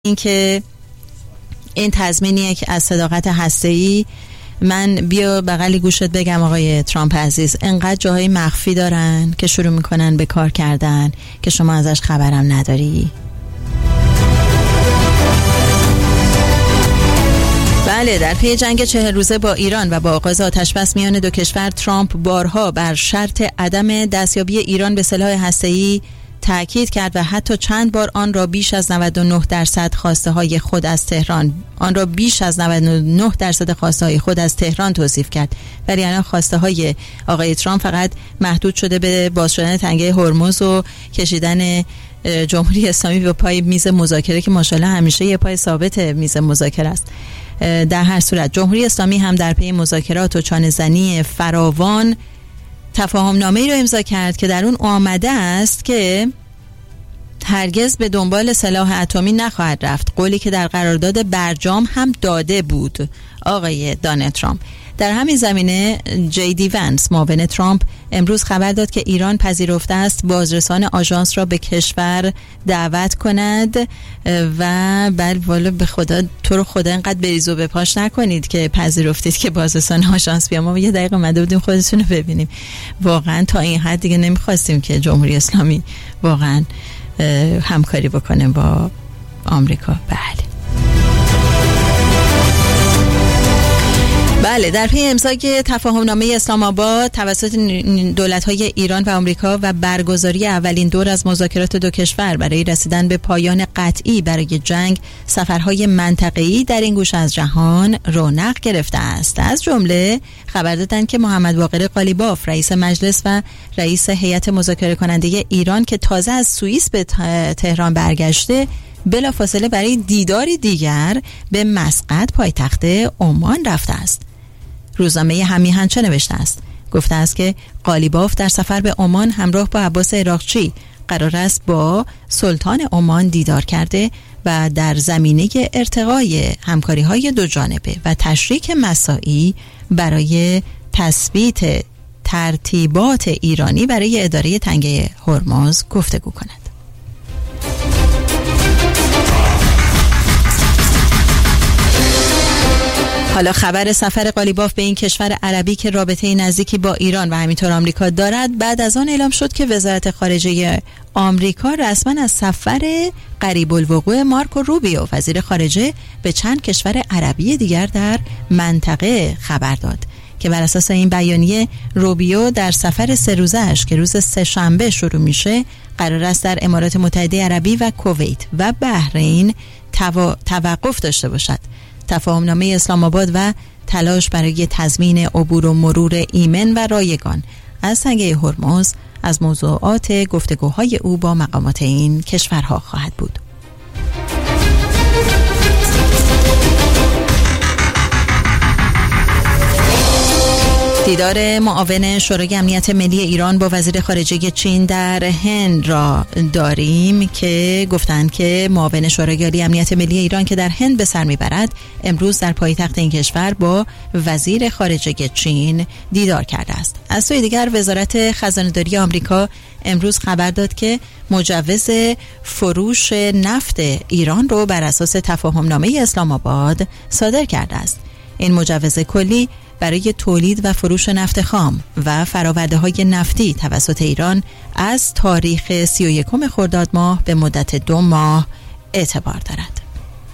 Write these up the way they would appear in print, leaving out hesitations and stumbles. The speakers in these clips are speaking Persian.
اینکه این تضمینیه که از صداقت هسته‌ای من بیا بغل گوشت بگم آقای ترامپ عزیز، انقدر جاهای مخفی دارن که شروع میکنن به کار کردن که شما ازش خبرم نداری. بله، در پی جنگ 40 روزه با ایران و با آغاز آتش‌بس میان دو کشور، ترامپ بارها بر شرط عدم دستیابی ایران به سلاح هسته‌ای تأکید کرد و حتی چند بار آن را بیش از 99% خواسته های خود از تهران توصیف کرد. ولی الان خواسته های آقای ترامپ فقط محدود شده به باز شدن تنگه هرمز و کشیدن جمهوری اسلامی به پای میز مذاکره که ماشاءالله همیشه یه پای ثابت میز مذاکره است. در هر صورت جمهوری اسلامی هم در پی مذاکرات و چانه‌زنی فراوان تفاهم‌نامه‌ای را امضا کرد که در اون آمده است که هرگز به دنبال سلاح اتمی نخواهد رفت، قولی که در قرارداد برجام هم داده بود آقای دونالد ترامپ. در همین زمینه JD Vance معاون ترامپ امروز خبر داد که ایران پذیرفته است بازرسان آژانس را به کشور دعوت کند و والا به خدا تو رو خدا اینقدر بریز و بپاش نکنید که پذیرفتید که بازرسان آژانس بیام. ما یه دقیقه اومده بودیم خودتون رو ببینیم. واقعا تا این حد دیگه نمیخواستیم که جمهوری اسلامی واقعا همکاری بکنه با آمریکا. بله، در پی امضای تفاهمنامه اسلام آباد توسط دولت‌های ایران و آمریکا و برگزاری اولین دور از مذاکرات دو کشور برای رسیدن به پایان قطعی برای جنگ، سفرهای منطقه‌ای در این گوشه از جهان رونق گرفته است. از جمله خبر دادند که محمد باقر قالیباف رئیس مجلس و رئیس هیئت مذاکره کننده ایران که تازه از سوئیس به تهران برگشته، بلافاصله برای دیداری دیگر به مسقط پایتخت عمان رفته است. روزنامه همیهن چه نوشته است؟ گفته است که قالیباف در سفر به عمان همراه با عباس عراقچی قرار است با سلطان عمان دیدار کرده و در زمینه ارتقای همکاری‌های دو جانبه و تشریک مساعی برای تثبیت ترتیبات ایرانی برای اداره تنگه هرمز گفتگو کند. حالا خبر سفر قالیباف به این کشور عربی که رابطه نزدیکی با ایران و همینطور آمریکا دارد بعد از آن اعلام شد که وزارت خارجه آمریکا رسما از سفر قریب الوقوع مارکو روبیو وزیر خارجه به چند کشور عربی دیگر در منطقه خبر داد که بر اساس این بیانیه روبیو در سفر 3 روزه‌اش که روز سه‌شنبه شروع میشه قرار است در امارات متحده عربی و کویت و بحرین توقف داشته باشد. تفاهمنامه اسلام آباد و تلاش برای تضمین عبور و مرور ایمن و رایگان از تنگه هرمز از موضوعات گفتگوهای او با مقامات این کشورها خواهد بود. دیدار معاون شورای امنیت ملی ایران با وزیر خارجه چین در هند را داریم که گفتند که معاون شورای عالی امنیت ملی ایران که در هند به سر میبرد امروز در پایتخت این کشور با وزیر خارجه چین دیدار کرده است. از سوی دیگر وزارت خزانه‌داری آمریکا امروز خبر داد که مجوز فروش نفت ایران رو بر اساس تفاهمنامه اسلام آباد صادر کرده است. این مجوز کلی برای تولید و فروش نفت خام و فرآورده‌های نفتی توسط ایران از تاریخ 31 خرداد ماه به مدت 2 ماه اعتبار دارد.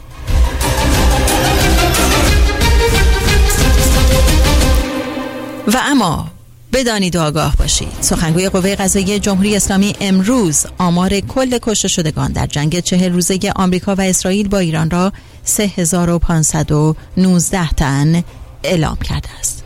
و اما بدانید و آگاه باشید، سخنگوی قوه قضاییه جمهوری اسلامی امروز آمار کل کشته شدگان در جنگ 40 روزه آمریکا و اسرائیل با ایران را 3519 تن اعلام کرده است.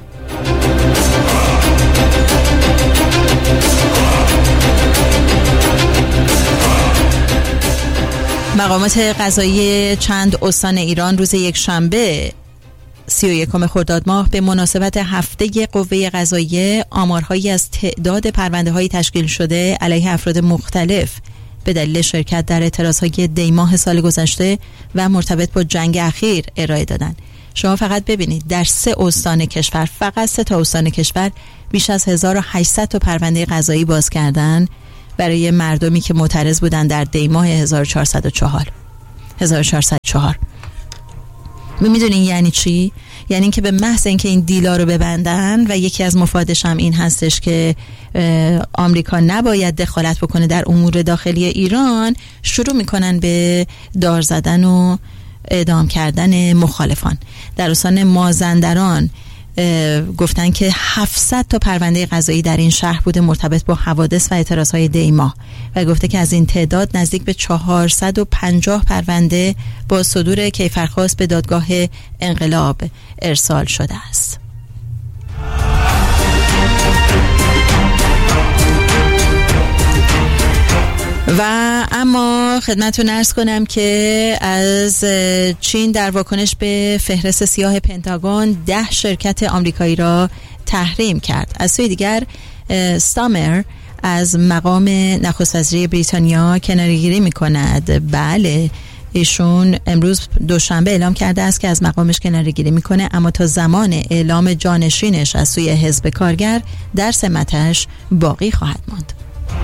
مقامات قضایی چند استان ایران روز یکشنبه 31 خرداد ماه به مناسبت هفته قوه قضاییه آمارهایی از تعداد پرونده‌های تشکیل شده علیه افراد مختلف به دلیل شرکت در اعتراضهای دی‌ماه سال گذشته و مرتبط با جنگ اخیر ارائه دادند. شما فقط ببینید در 3 استان کشور، فقط 3 تا استان کشور بیش از 1800 تا پرونده قضایی باز کردن برای مردمی که معترض بودند در دی‌ماه 1404. 1404. میدونین یعنی چی؟ یعنی اینکه به محض اینکه این دیلا رو ببندن و یکی از مفادش هم این هستش که آمریکا نباید دخالت بکنه در امور داخلی ایران، شروع میکنن به دار زدن و اعدام کردن مخالفان. در استان مازندران گفتن که 700 تا پرونده قضایی در این شهر بوده مرتبط با حوادث و اعتراضهای دیما و گفته که از این تعداد نزدیک به 450 پرونده با صدور کیفرخواست به دادگاه انقلاب ارسال شده است. و اما خدمتتون عرض کنم که از چین در واکنش به فهرست سیاه پنتاگون 10 شرکت آمریکایی را تحریم کرد. از سوی دیگر استامر از مقام نخست وزیر بریتانیا کناره‌گیری می‌کند. بله، ایشون امروز دوشنبه اعلام کرده است که از مقامش کناره‌گیری می‌کنه، اما تا زمان اعلام جانشینش از سوی حزب کارگر در سمتش باقی خواهد ماند.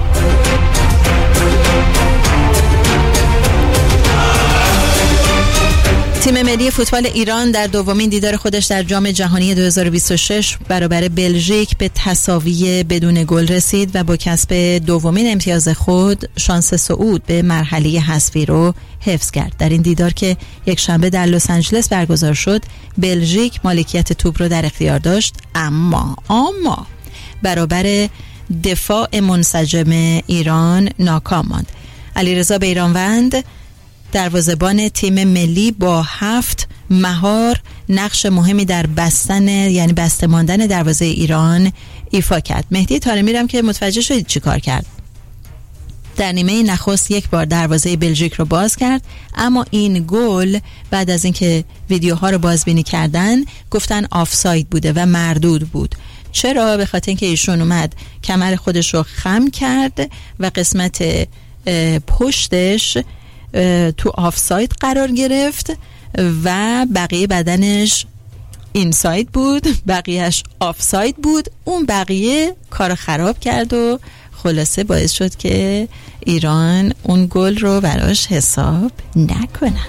تیم ملی فوتبال ایران در دومین دیدار خودش در جام جهانی 2026 برابر بلژیک به تساوی بدون گل رسید و با کسب دومین امتیاز خود شانس صعود به مرحله حذفی رو حفظ کرد. در این دیدار که یک شنبه در لس آنجلس برگزار شد، بلژیک مالکیت توپ رو در اختیار داشت، اما برابر دفاع منسجم ایران ناکام ماند. علیرضا بیرانوند دروازه‌بان تیم ملی با 7 مهار نقش مهمی در بسته ماندن دروازه ایران ایفا کرد. مهدی طارمی هم که متوجه شدید چی کار کرد. در نیمه نخست یک بار دروازه بلژیک رو باز کرد، اما این گل بعد از اینکه ویدیوها رو بازبینی کردن گفتن آفساید بوده و مردود بود. چرا؟ به خاطر اینکه ایشون اومد کمر خودش رو خم کرد و قسمت پشتش تو آفساید قرار گرفت و بقیه بدنش اینساید بود، بقیهش آفساید بود. اون بقیه کار خراب کرد و خلاصه باعث شد که ایران اون گل رو براش حساب نکنن.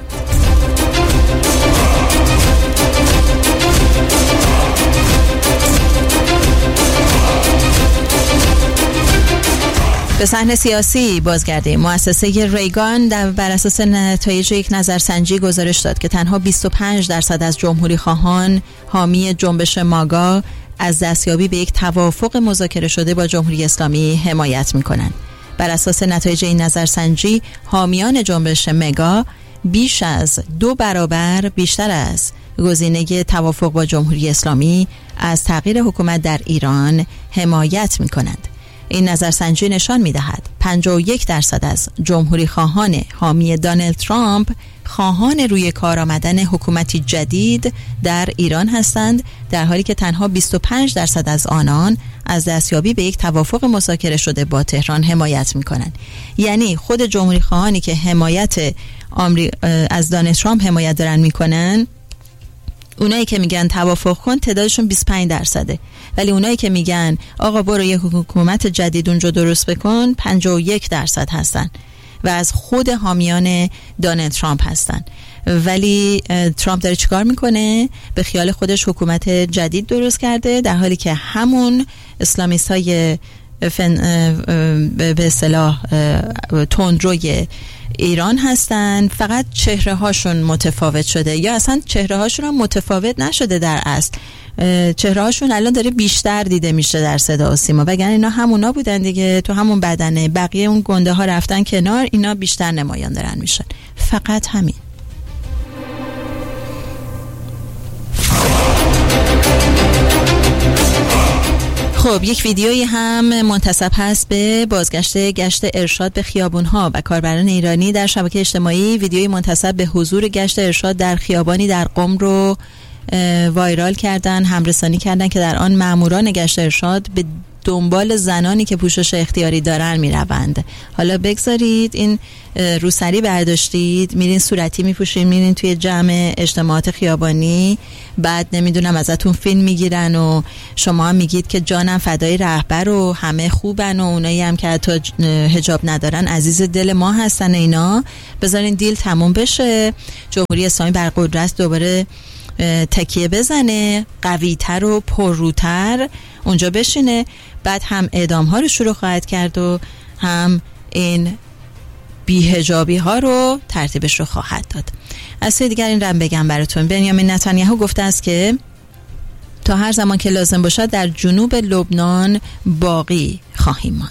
به صحنه سیاسی بازگردیم. مؤسسه ریگان بر اساس نتایج یک نظرسنجی گزارش داد که تنها 25% از جمهوری خواهان حامی جنبش ماگا از دستیابی به یک توافق مذاکره شده با جمهوری اسلامی حمایت می‌کنند. بر اساس نتایج این نظرسنجی حامیان جنبش مگا بیش از 2 برابر بیشتر از گزینه توافق با جمهوری اسلامی از تغییر حکومت در ایران حمایت می‌کنند. این نظرسنجی نشان می‌دهد 51% از جمهوری خواهان حامی دونالد ترامپ خواهان روی کار آمدن حکومتی جدید در ایران هستند، در حالی که تنها 25% از آنان از دستیابی به یک توافق مذاکره شده با تهران حمایت می‌کنند. یعنی خود جمهوری خواهانی که حمایت از دونالد ترامپ حمایت دارن می‌کنن، اونایی که میگن توافق کن تعدادشون 25%، ولی اونایی که میگن آقا برو یک حکومت جدید اونجا درست بکن 51% هستن و از خود حامیان دونالد ترامپ هستن. ولی ترامپ داره چیکار میکنه؟ به خیال خودش حکومت جدید درست کرده، در حالی که همون اسلامیست های به اصطلاح تندروی ایران هستن، فقط چهره هاشون متفاوت شده، یا اصلا چهره هاشون هم متفاوت نشده. در اصل چهره هاشون الان داره بیشتر دیده میشه در صدا و سیما، وگرنه اینا همونا بودن دیگه، تو همون بدنه، بقیه اون گنده ها رفتن کنار، اینا بیشتر نمایان دارن میشن. فقط همین. خب یک ویدیویی هم منتسب هست به گشت ارشاد به خیابون‌ها و کاربران ایرانی در شبکه اجتماعی. ویدیویی منتسب به حضور گشت ارشاد در خیابانی در قم رو وایرال کردن، همرسانی کردن که در آن ماموران گشت ارشاد به دنبال زنانی که پوشش اختیاری دارن میروند. حالا بگذارید این روسری برداشتید، میرین صورتی میپوشین، میرین توی جمع اجتماعات خیابانی، بعد نمیدونم ازتون فیلم میگیرن و شما هم میگید که جانم فدای رهبر و همه خوبن و اونایی هم که حتی حجاب ندارن عزیز دل ما هستن. اینا بذارین دیل تموم بشه، جمهوری اسلامی بر قدرت دوباره تکیه بزنه، قوی‌تر و پرروتر اونجا بشینه، بعد هم اعدام ها رو شروع خواهد کرد و هم این بی‌حجابی ها رو ترتیبش رو خواهد داد. از سوی دیگر این رو بگم براتون، بنیامین نتانیاهو گفته است که تا هر زمان که لازم باشد در جنوب لبنان باقی خواهیم ماند.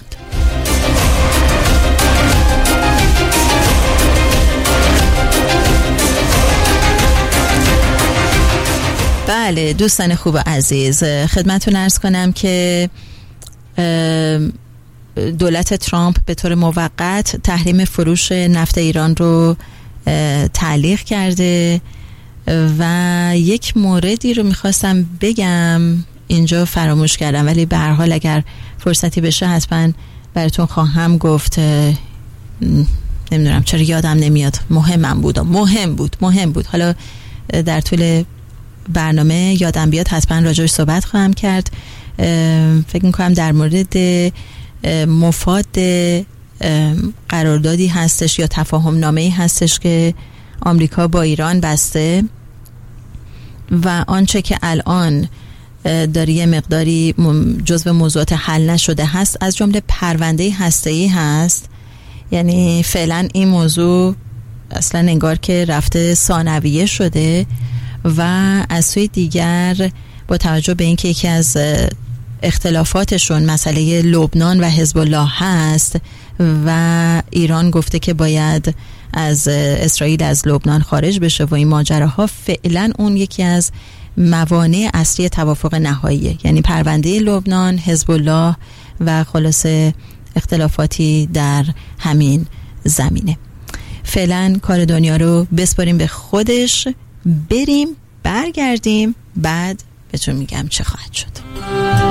بله دوستان خوب عزیز، خدمتتون عرض کنم که دولت ترامپ به طور موقت تحریم فروش نفت ایران رو تعلیق کرده و یک موردی رو میخواستم بگم اینجا فراموش کردم، ولی به هر حال اگر فرصتی بشه حتما براتون خواهم گفت. نمیدونم چرا یادم نمیاد، مهم بود. حالا در طول برنامه یادم بیاد حتما راجعش صحبت خواهم کرد. فکر میکنم در مورد مفاد قراردادی هستش یا تفاهم نامه‌ای هستش که آمریکا با ایران بسته و آنچه که الان داره یه مقداری جزو موضوعات حل نشده هست از جمله پرونده هسته‌ای هست. یعنی فعلا این موضوع اصلا انگار که رفته ثانویه شده و از سوی دیگر با توجه به اینکه یکی از اختلافاتشون مسئله لبنان و حزب الله هست و ایران گفته که باید از اسرائیل از لبنان خارج بشه و این ماجراها، فعلا اون یکی از موانع اصلی توافق نهاییه، یعنی پرونده لبنان، حزب الله و خلاصه اختلافاتی در همین زمینه. فعلا کار دنیا رو بسپاریم به خودش، بریم برگردیم بعد بهتون میگم چه خواهد شد.